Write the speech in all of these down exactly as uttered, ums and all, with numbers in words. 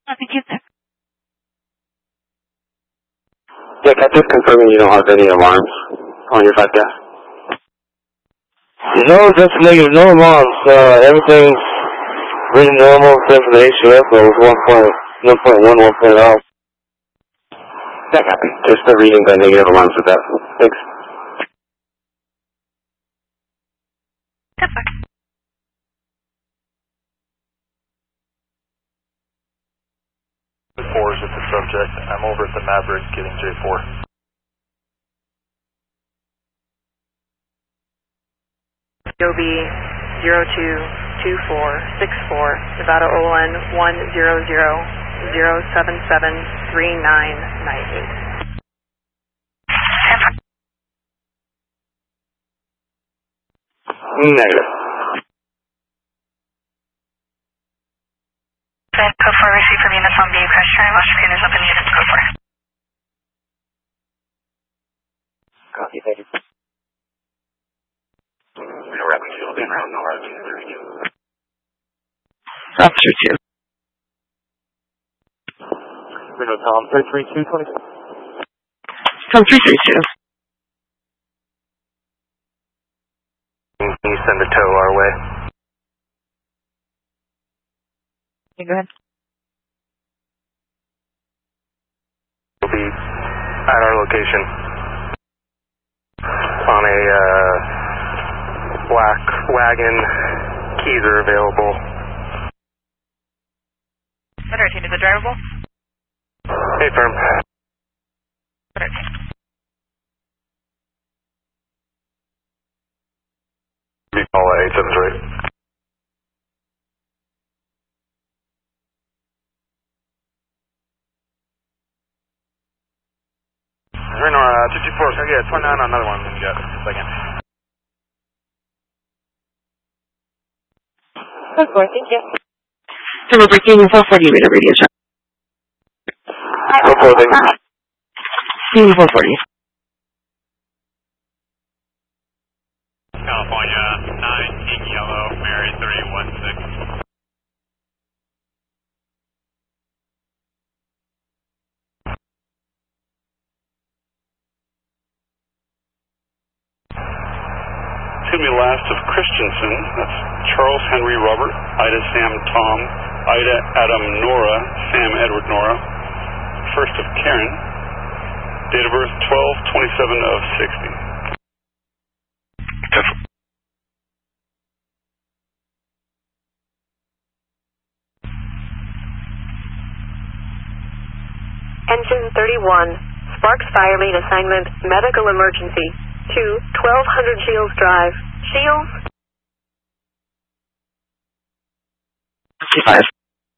Thank you, sir. Yeah, can I just confirming you don't have any alarms on your five gas? No, just negative, no alarms. Uh, everything's pretty normal except for the H U S level one point one, one point oh. That happened. Just the reading the negative alarms with that. Thanks. Yes, sir. four is with the subject. I'm over at the Maverick getting J four. O B zero two two four six four, Nevada O N one zero zero zero seven seven three nine nine eight. Negative. Go for receive from units on B. Crash train, watch computers up in units, go for it. Copy, thank you. No rapid field in route, no rapid thirty-two. That's true too. Reno Tom, three three two twenty. Tom three three two. Can you send a tow our way? Okay, go ahead. We'll be at our location on a uh, black wagon. Keys are available. thirteen, is it drivable? Hey, firm. thirteen. All eight seven three. Reno, uh, two two four, can I get twenty-nine on another one when you got a second? Of course, thank you. So we're breaking four forty radar radio check. Reporting. four forty. California, nine, King Yellow, Mary three one six. It's going to be last of Christensen. That's Charles Henry Robert, Ida Sam Tom, Ida Adam Nora, Sam Edward Nora. First of Karen. Date of birth twelve twenty-seven of sixty. Engine thirty-one, Sparks Fire Main assignment, medical emergency, to twelve hundred Shields Drive. Shields? Five.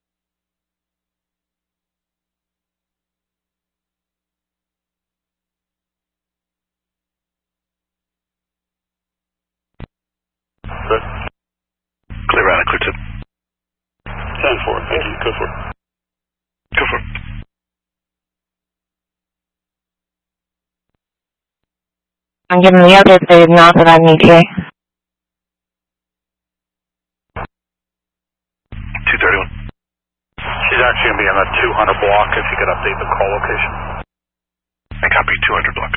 Good. Clear out, clear tip. ten four, thank you. Go for it. Go for it. I'm giving the other they not that I'm E T A. two thirty-one. She's actually going to be on the two hundred block if you could update the call location. I copy two hundred block.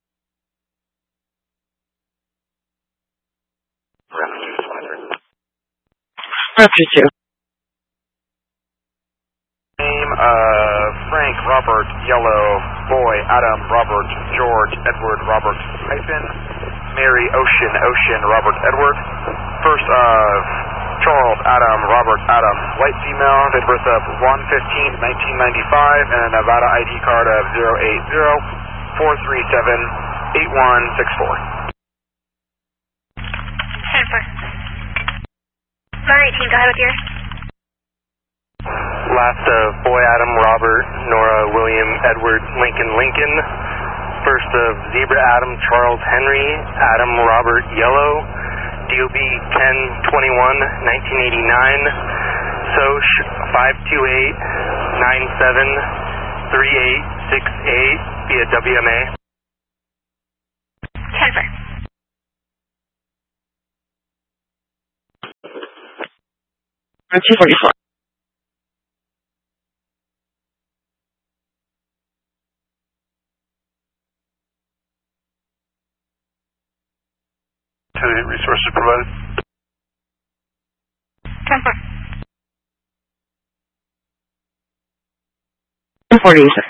Raptor two. Name, uh, Frank, Robert, Yellow, Boy, Adam, Robert, George, Edward, Robert, hyphen, Mary, Ocean, Ocean, Robert, Edward. First of Charles, Adam, Robert, Adam, white female, date of birth of one fifteen nineteen ninety-five, and a Nevada I D card of zero eight zero four three seven eight one six four. Jennifer. Bar eighteen, go ahead with yours. Last of Boy, Adam, Robert, Nora, William, Edward, Lincoln, Lincoln. First of Zebra, Adam, Charles, Henry, Adam, Robert, Yellow. D O B ten twenty-one nineteen eighty-nine. S O C five two eight nine seven three eight six eight via W M A. Jennifer. two forty-four. forty-six.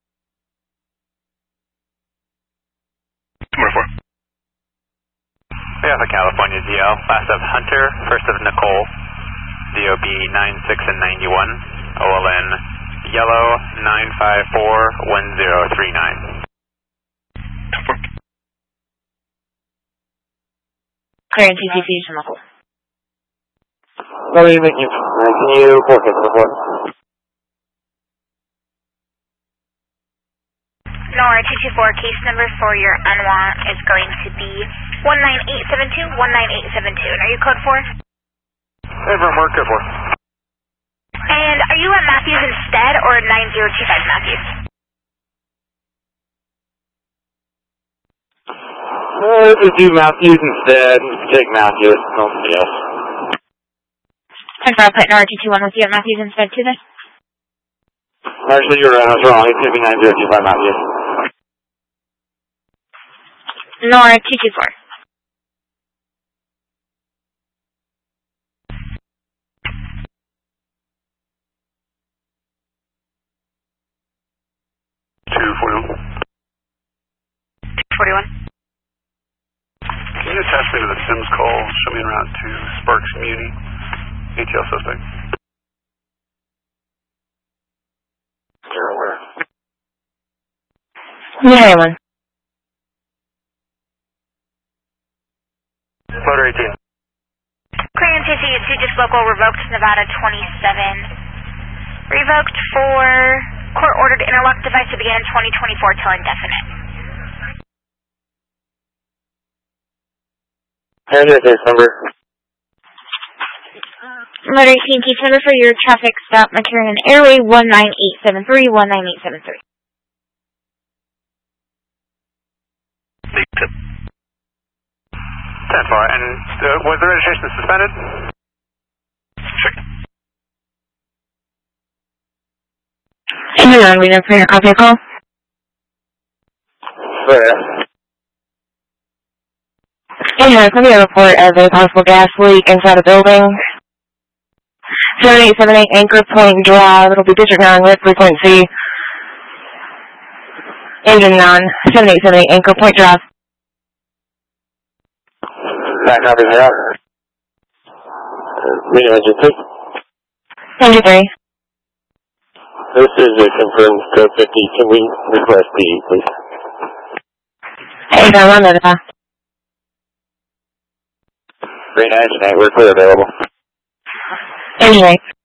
Number four. Alpha California D L, last of Hunter, first of Nicole, D O B nine six and ninety-one, O L N Yellow nine five four one zero three nine. Clearing T C C from Nicole. What do you think you, uh, can you forecast before? Nora two two four, case number for your unwant is going to be one nine eight seven two, one nine eight seven two. And are you code four? Ever mark code four. And are you at Matthews instead or nine zero two five Matthews? Uh, let's just do Matthews instead. Take Matthews. Nobody else. ten four, I'll put Nora two two one with you at Matthews instead too then. Actually, you're right. I was wrong. It's going to be nine zero two five Matthews. Nora two two four. two forty-one. two forty-one. Can you attach me to the Sims call? Show me en route to Sparks Muni, A T L suspect. You're aware. Yeah, one. Motor eighteen. Clearing T C C, just local revoked Nevada twenty-seven. Revoked for court-ordered interlock device to begin in twenty twenty-four till indefinite. Here's your case number. Motor eighteen, case number for your traffic stop, McCarran Airway one nine eight seven three, one nine eight seven three. ten four. And uh, was the registration suspended? Check. Hang on, we don't clear copy call. Fair. Anyhow, it's going to be a report of a possible gas leak inside a building. seven eight seven eight Anchor Point Drive. It'll be District nine with frequency. Engine nine. seven eight seven eight Anchor Point Drive. That copy there. Meeting engine two. Engine three. This is a confirmed code fifty. Can we request P D, please? Hey, no, I'm notified. Green Engine eight, we're clear available. Engine eight.